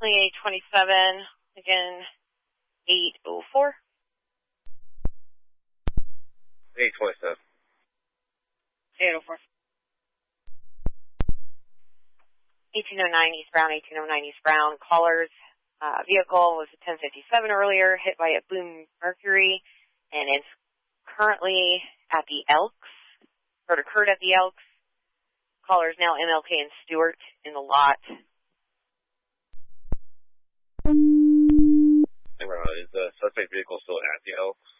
2827, again, 804. 827. 804. 1809 East Brown, 1809 East Brown. Callers, vehicle was a 1057 earlier, hit by a Boom Mercury, and it's currently at the Elks, or it occurred at the Elks. Callers now MLK and Stewart in the lot. Is the suspect vehicle still at the Elks?